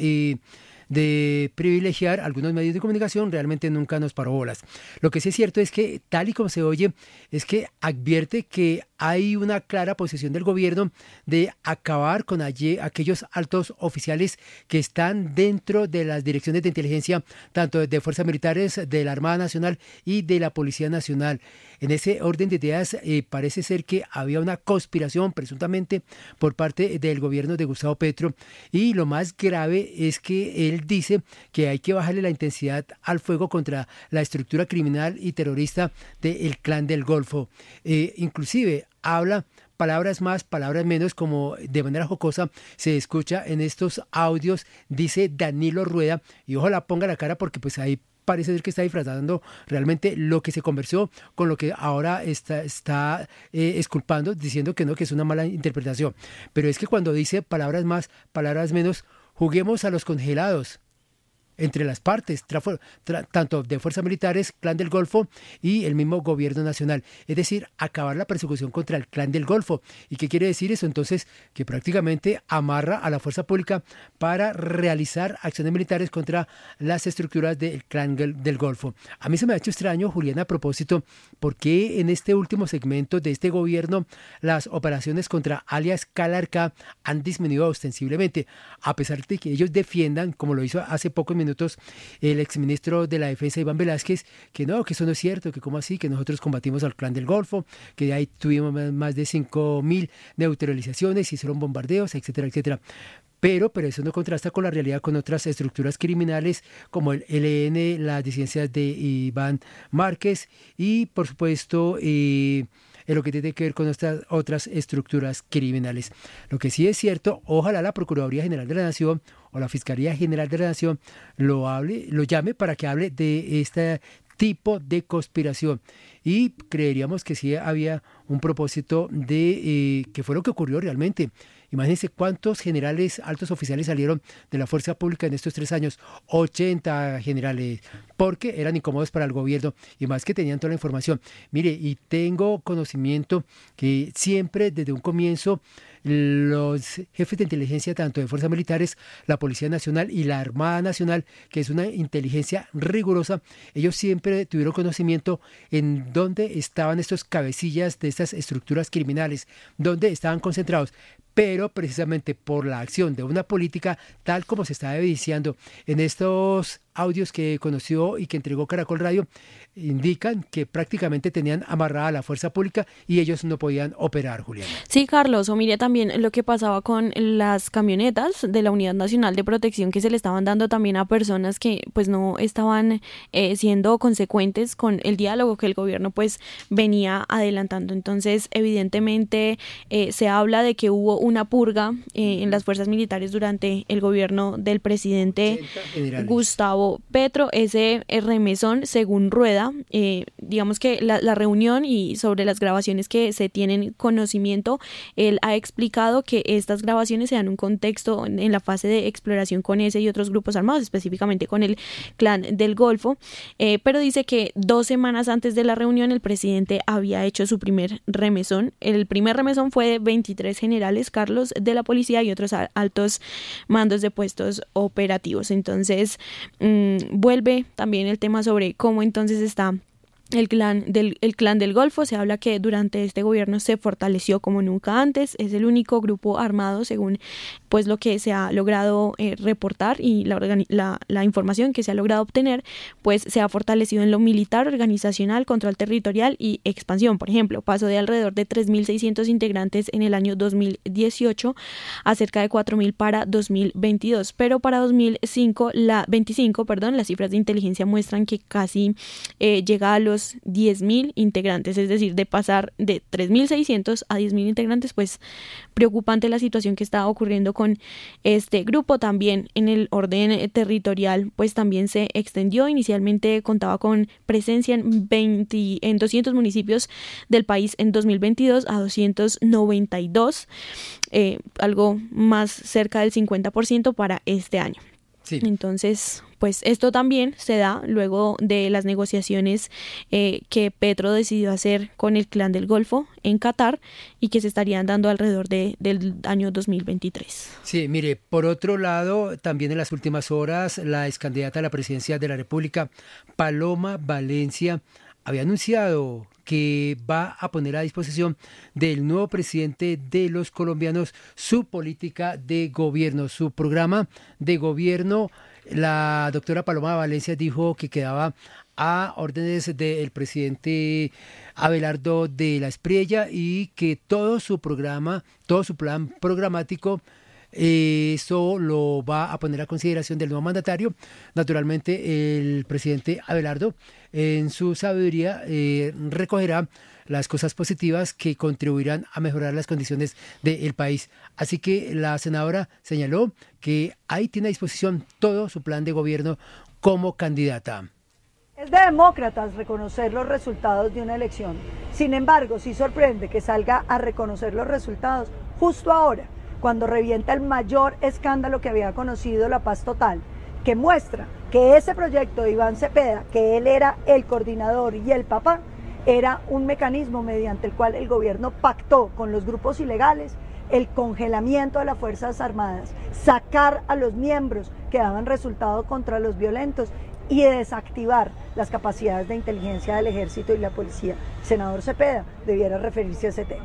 de privilegiar algunos medios de comunicación, realmente nunca nos paró bolas. Lo que sí es cierto es que, tal y como se oye, es que advierte que hay una clara posición del gobierno de acabar con aquellos altos oficiales que están dentro de las direcciones de inteligencia, tanto de fuerzas militares, de la Armada Nacional y de la Policía Nacional. En ese orden de ideas, parece ser que había una conspiración, presuntamente, por parte del gobierno de Gustavo Petro, y lo más grave es que él dice que hay que bajarle la intensidad al fuego contra la estructura criminal y terrorista del Clan del Golfo. Inclusive habla palabras más, palabras menos, como de manera jocosa se escucha en estos audios, dice Danilo Rueda, y ojalá ponga la cara porque pues ahí parece ser que está disfrazando realmente lo que se conversó con lo que ahora está exculpando, diciendo que no, que es una mala interpretación. Pero es que cuando dice palabras más, palabras menos, juguemos a los congelados entre las partes, tanto de fuerzas militares, Clan del Golfo y el mismo gobierno nacional. Es decir, acabar la persecución contra el Clan del Golfo. ¿Y qué quiere decir eso? Entonces, que prácticamente amarra a la fuerza pública para realizar acciones militares contra las estructuras del Clan del Golfo. A mí se me ha hecho extraño, Juliana, a propósito, ¿por qué en este último segmento de este gobierno las operaciones contra alias Calarca han disminuido ostensiblemente? A pesar de que ellos defiendan, como lo hizo hace pocos minutos el exministro de la Defensa, Iván Velázquez, que no, que eso no es cierto, que cómo así, que nosotros combatimos al Clan del Golfo, que de ahí tuvimos más de 5.000 neutralizaciones, hicieron bombardeos, etcétera, etcétera. Pero eso no contrasta con la realidad, con otras estructuras criminales como el ELN, las disidencias de Iván Márquez y, por supuesto, en lo que tiene que ver con nuestras otras estructuras criminales. Lo que sí es cierto, ojalá la Procuraduría General de la Nación o la Fiscalía General de la Nación lo llame para que hable de este tipo de conspiración. Y creeríamos que sí había un propósito de que fue lo que ocurrió realmente. Imagínense cuántos generales, altos oficiales salieron de la fuerza pública en estos 3 años. 80 generales, porque eran incómodos para el gobierno y más que tenían toda la información. Mire, y tengo conocimiento que siempre desde un comienzo los jefes de inteligencia, tanto de fuerzas militares, la Policía Nacional y la Armada Nacional, que es una inteligencia rigurosa, ellos siempre tuvieron conocimiento en dónde estaban estos cabecillas de estas estructuras criminales, dónde estaban concentrados. Pero precisamente por la acción de una política, tal como se está evidenciando en estos audios que conoció y que entregó Caracol Radio, indican que prácticamente tenían amarrada a la fuerza pública y ellos no podían operar, Juliana. Sí, Carlos, o mire también lo que pasaba con las camionetas de la Unidad Nacional de Protección que se le estaban dando también a personas que pues no estaban siendo consecuentes con el diálogo que el gobierno pues venía adelantando. Entonces, evidentemente se habla de que hubo una purga en las fuerzas militares durante el gobierno del presidente Gustavo Petro. Ese remesón, según Rueda, digamos que la reunión y sobre las grabaciones que se tienen conocimiento, él ha explicado que estas grabaciones se dan un contexto en la fase de exploración con ese y otros grupos armados, específicamente con el Clan del Golfo, pero dice que 2 semanas antes de la reunión el presidente había hecho su primer remesón. El primer remesón fue de 23 generales, Carlos, de la policía y otros altos mandos de puestos operativos. Entonces, vuelve también el tema sobre cómo entonces está el clan del Golfo. Se habla que durante este gobierno se fortaleció como nunca antes. Es el único grupo armado, según pues lo que se ha logrado reportar y la información que se ha logrado obtener, pues se ha fortalecido en lo militar, organizacional, control territorial y expansión. Por ejemplo, pasó de alrededor de 3.600 integrantes en el año 2018 a cerca de 4.000 para 2022. Pero para 2025, las cifras de inteligencia muestran que casi llega a los 10.000 integrantes, es decir, de pasar de 3.600 a 10.000 integrantes, pues preocupante la situación que está ocurriendo con este grupo. También en el orden territorial, pues también se extendió. Inicialmente contaba con presencia en 200 municipios del país en 2022 a 292, algo más cerca del 50% para este año. Sí. Entonces, pues esto también se da luego de las negociaciones que Petro decidió hacer con el Clan del Golfo en Qatar y que se estarían dando alrededor del año 2023. Sí, mire, por otro lado, también en las últimas horas, la ex candidata a la presidencia de la República, Paloma Valencia, había anunciado que va a poner a disposición del nuevo presidente de los colombianos su política de gobierno, su programa de gobierno. La doctora Paloma Valencia dijo que quedaba a órdenes del presidente Abelardo de la Espriella y que todo su programa, todo su plan programático, eso lo va a poner a consideración del nuevo mandatario. Naturalmente, el presidente Abelardo, en su sabiduría, recogerá las cosas positivas que contribuirán a mejorar las condiciones del país. Así que la senadora señaló que ahí tiene a disposición todo su plan de gobierno como candidata. Es de demócratas reconocer los resultados de una elección. Sin embargo, sí sorprende que salga a reconocer los resultados justo ahora, cuando revienta el mayor escándalo que había conocido La Paz Total, que muestra que ese proyecto de Iván Cepeda, que él era el coordinador y el papá, era un mecanismo mediante el cual el gobierno pactó con los grupos ilegales el congelamiento de las Fuerzas Armadas, sacar a los miembros que daban resultado contra los violentos y desactivar las capacidades de inteligencia del ejército y la policía. El senador Cepeda debiera referirse a ese tema.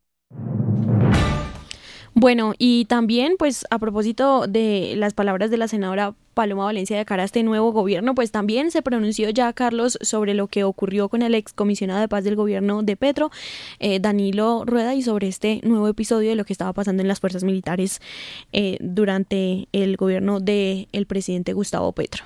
Bueno, y también, pues, a propósito de las palabras de la senadora Paloma Valencia de cara a este nuevo gobierno, pues también se pronunció ya, Carlos, sobre lo que ocurrió con el excomisionado de paz del gobierno de Petro, Danilo Rueda, y sobre este nuevo episodio de lo que estaba pasando en las fuerzas militares durante el gobierno del presidente Gustavo Petro.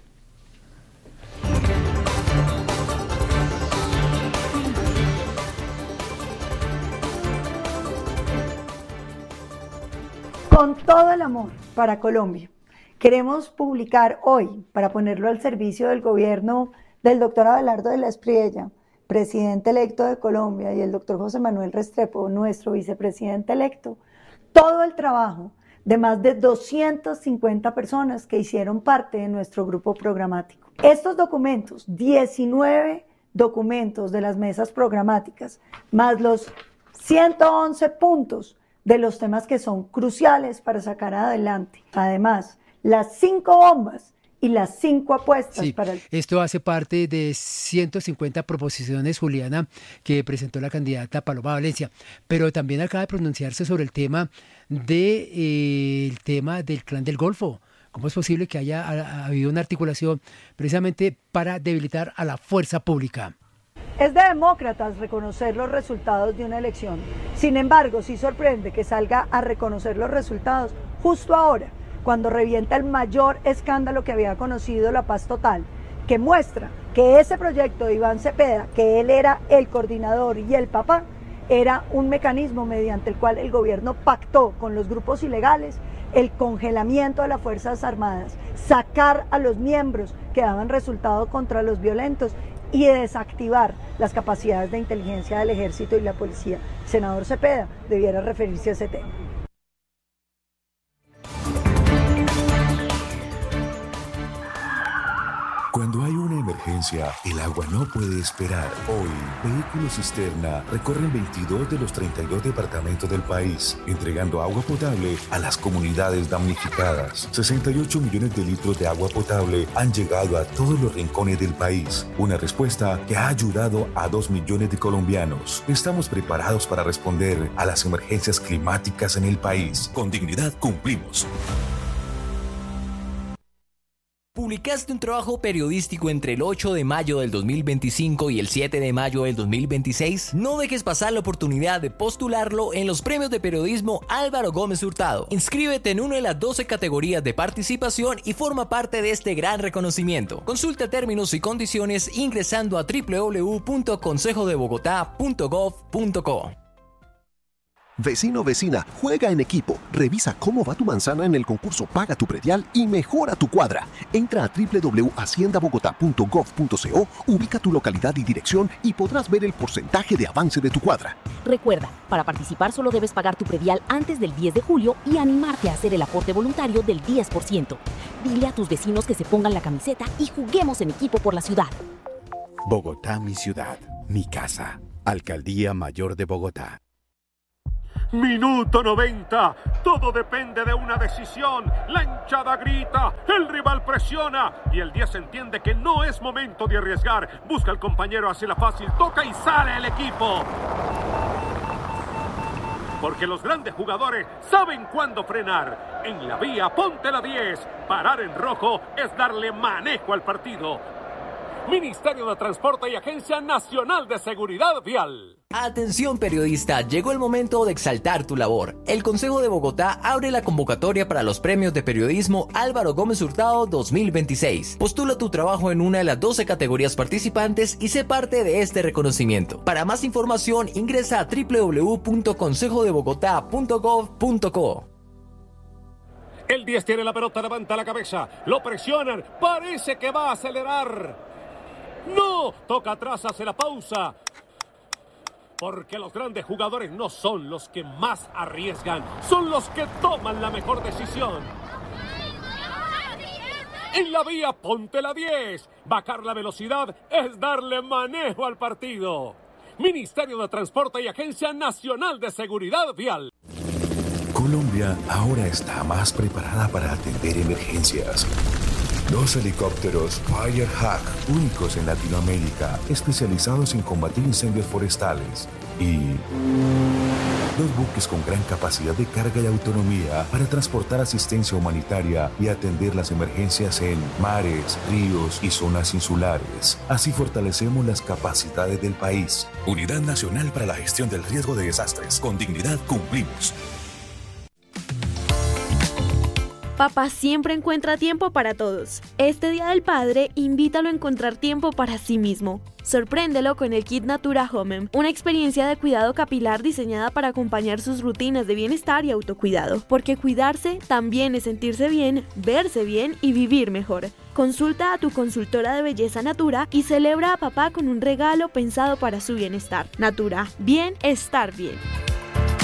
Con todo el amor para Colombia, queremos publicar hoy, para ponerlo al servicio del gobierno del doctor Abelardo de la Espriella, presidente electo de Colombia, y el doctor José Manuel Restrepo, nuestro vicepresidente electo, todo el trabajo de más de 250 personas que hicieron parte de nuestro grupo programático. Estos documentos, 19 documentos de las mesas programáticas, más los 111 puntos de los temas que son cruciales para sacar adelante. Además, las 5 bombas y las 5 apuestas. Sí, para esto hace parte de 150 proposiciones, Juliana, que presentó la candidata Paloma Valencia, pero también acaba de pronunciarse sobre el tema del Clan del Golfo. ¿Cómo es posible que haya habido una articulación precisamente para debilitar a la fuerza pública? Es de demócratas reconocer los resultados de una elección. Sin embargo, sí sorprende que salga a reconocer los resultados justo ahora, cuando revienta el mayor escándalo que había conocido La Paz Total, que muestra que ese proyecto de Iván Cepeda, que él era el coordinador y el papá, era un mecanismo mediante el cual el gobierno pactó con los grupos ilegales el congelamiento de las Fuerzas Armadas, sacar a los miembros que daban resultado contra los violentos y desactivar las capacidades de inteligencia del ejército y la policía. El senador Cepeda debiera referirse a ese tema. Cuando hay una emergencia, el agua no puede esperar. Hoy, Vehículos Cisterna recorren 22 de los 32 departamentos del país, entregando agua potable a las comunidades damnificadas. 68 millones de litros de agua potable han llegado a todos los rincones del país. Una respuesta que ha ayudado a 2 millones de colombianos. Estamos preparados para responder a las emergencias climáticas en el país. Con dignidad cumplimos. Publicaste un trabajo periodístico entre el 8 de mayo del 2025 y el 7 de mayo del 2026. No dejes pasar la oportunidad de postularlo en los premios de periodismo Álvaro Gómez Hurtado. Inscríbete en una de las 12 categorías de participación y forma parte de este gran reconocimiento. Consulta términos y condiciones ingresando a www.consejodebogotá.gov.co. Vecino, vecina, juega en equipo. Revisa cómo va tu manzana en el concurso Paga tu Predial y mejora tu cuadra. Entra a www.haciendabogotá.gov.co, ubica tu localidad y dirección y podrás ver el porcentaje de avance de tu cuadra. Recuerda, para participar solo debes pagar tu predial antes del 10 de julio y animarte a hacer el aporte voluntario del 10%. Dile a tus vecinos que se pongan la camiseta y juguemos en equipo por la ciudad. Bogotá, mi ciudad, mi casa. Alcaldía Mayor de Bogotá. Minuto 90. Todo depende de una decisión. La hinchada grita, el rival presiona y el 10 entiende que no es momento de arriesgar. Busca al compañero, hace la fácil, toca y sale el equipo. Porque los grandes jugadores saben cuándo frenar. En la vía, ponte la 10. Parar en rojo es darle manejo al partido. Ministerio de Transporte y Agencia Nacional de Seguridad Vial. Atención periodista, llegó el momento de exaltar tu labor. El Consejo de Bogotá abre la convocatoria para los premios de periodismo Álvaro Gómez Hurtado 2026. Postula tu trabajo en una de las 12 categorías participantes y sé parte de este reconocimiento. Para más información ingresa a www.consejodebogotá.gov.co. El 10 tiene la pelota, levanta la cabeza, lo presionan, parece que va a acelerar. ¡No! Toca atrás, hace la pausa. Porque los grandes jugadores no son los que más arriesgan, son los que toman la mejor decisión. En la vía, ponte la 10. Bajar la velocidad es darle manejo al partido. Ministerio de Transporte y Agencia Nacional de Seguridad Vial. Colombia ahora está más preparada para atender emergencias. 2 helicópteros Firehawk, únicos en Latinoamérica, especializados en combatir incendios forestales. Y 2 buques con gran capacidad de carga y autonomía para transportar asistencia humanitaria y atender las emergencias en mares, ríos y zonas insulares. Así fortalecemos las capacidades del país. Unidad Nacional para la Gestión del Riesgo de Desastres. Con dignidad cumplimos. Papá siempre encuentra tiempo para todos. Este Día del Padre, invítalo a encontrar tiempo para sí mismo. Sorpréndelo con el kit Natura Home, una experiencia de cuidado capilar diseñada para acompañar sus rutinas de bienestar y autocuidado. Porque cuidarse también es sentirse bien, verse bien y vivir mejor. Consulta a tu consultora de belleza Natura y celebra a papá con un regalo pensado para su bienestar. Natura, bien, estar bien.